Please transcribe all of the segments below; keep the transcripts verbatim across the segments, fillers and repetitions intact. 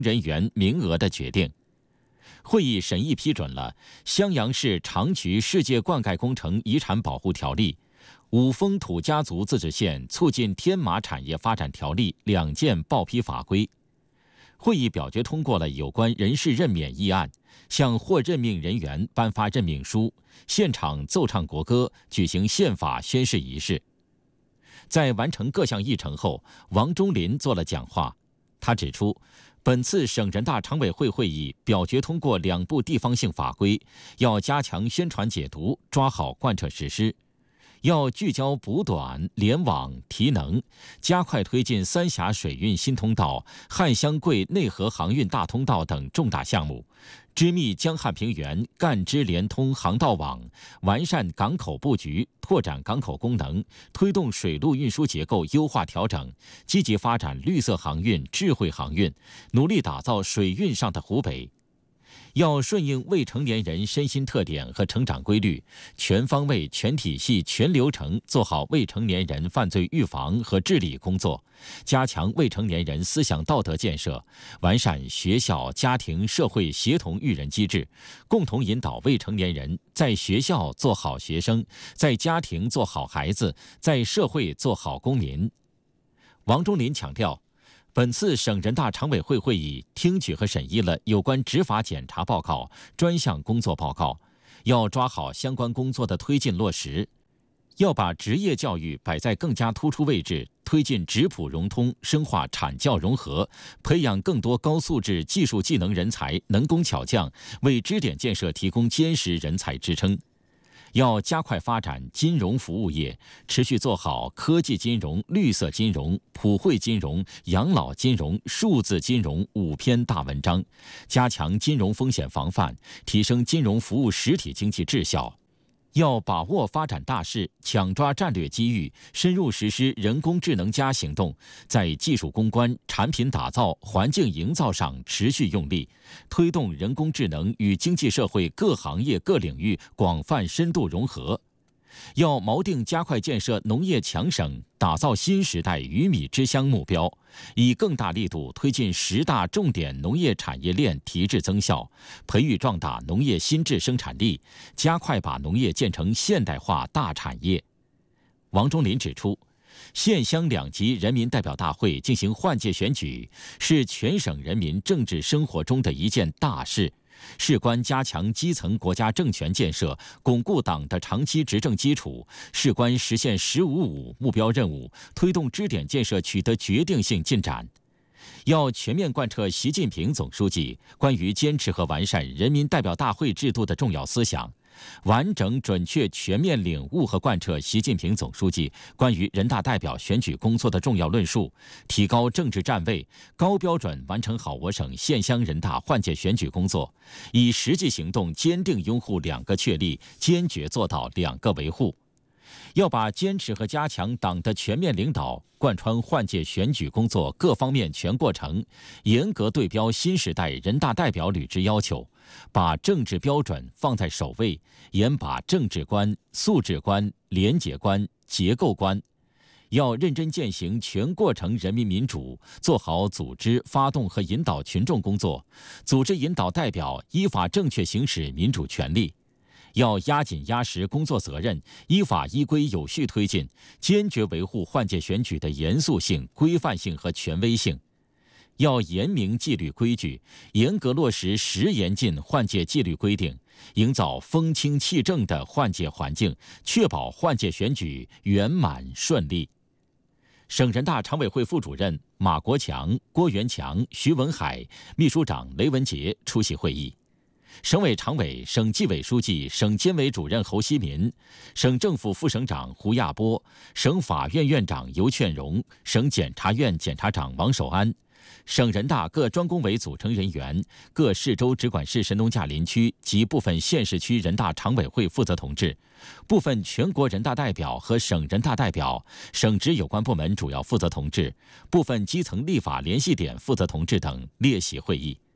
人员名额的决定。会议审议批准了襄阳市长渠世界灌溉工程遗产保护条例、五丰土家族自治县促进天马产业发展条例两件报批法规。会议表决通过了有关人事任免议案，向获任命人员颁发任命书，现场奏唱国歌，举行宪法宣誓仪式。在完成各项议程后，王忠林做了讲话。他指出，本次省人大常委会会议表决通过两部地方性法规，要加强宣传解读，抓好贯彻实施。要聚焦补短、联网、提能，加快推进三峡水运新通道、汉湘桂内河航运大通道等重大项目，织密江汉平原赣支联通航道网，完善港口布局，拓展港口功能，推动水陆运输结构优化调整，积极发展绿色航运、智慧航运，努力打造水运上的湖北。要顺应未成年人身心特点和成长规律，全方位、全体系、全流程做好未成年人犯罪预防和治理工作，加强未成年人思想道德建设，完善学校、家庭、社会协同育人机制，共同引导未成年人在学校做好学生，在家庭做好孩子，在社会做好公民。王忠林强调，本次省人大常委会会议听取和审议了有关执法检查报告、专项工作报告，要抓好相关工作的推进落实，要把职业教育摆在更加突出位置，推进职普融通，深化产教融合，培养更多高素质技术技能人才、能工巧匠，为支点建设提供坚实人才支撑。要加快发展金融服务业，持续做好科技金融、绿色金融、普惠金融、养老金融、数字金融五篇大文章，加强金融风险防范，提升金融服务实体经济质效。要把握发展大势，抢抓战略机遇，深入实施人工智能加行动，在技术攻关、产品打造、环境营造上持续用力，推动人工智能与经济社会各行业各领域广泛深度融合。要锚定加快建设农业强省、打造新时代鱼米之乡目标，以更大力度推进十大重点农业产业链提质增效，培育壮大农业新质生产力，加快把农业建成现代化大产业。王忠林指出，县乡两级人民代表大会进行换届选举，是全省人民政治生活中的一件大事，事关加强基层国家政权建设，巩固党的长期执政基础，事关实现“十五五”目标任务，推动支点建设取得决定性进展。要全面贯彻习近平总书记关于坚持和完善人民代表大会制度的重要思想，完整准确全面领悟和贯彻习近平总书记关于人大代表选举工作的重要论述，提高政治站位，高标准完成好我省县乡人大换届选举工作，以实际行动坚定拥护两个确立，坚决做到两个维护。要把坚持和加强党的全面领导贯穿换届选举工作各方面全过程，严格对标新时代人大代表履职要求，把政治标准放在首位，严把政治观、素质观、廉洁观、结构观。要认真践行全过程人民民主，做好组织、发动和引导群众工作，组织引导代表依法正确行使民主权利。要压紧压实工作责任，依法依规有序推进，坚决维护换届选举的严肃性、规范性和权威性。要严明纪律规矩，严格落实十严禁换届纪律规定，营造风清气正的换届环境，确保换届选举圆满顺利。省人大常委会副主任马国强、郭元强、徐文海，秘书长雷文杰出席会议。省委常委、省纪委书记、省监委主任侯锡民，省政府副省长胡亚波，省法院院长尤劝荣，省检察院检察长王守安，省人大各专工委组成人员、各市州直管市神农架林区及部分县市区人大常委会负责同志，部分全国人大代表和省人大代表、省直有关部门主要负责同志，部分基层立法联系点负责同志等列席会议。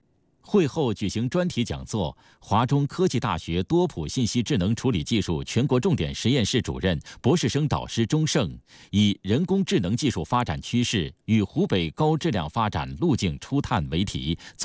会后举行专题讲座，华中科技大学多普信息智能处理技术全国重点实验室主任、博士生导师钟胜以“人工智能技术发展趋势与湖北高质量发展路径初探”为题。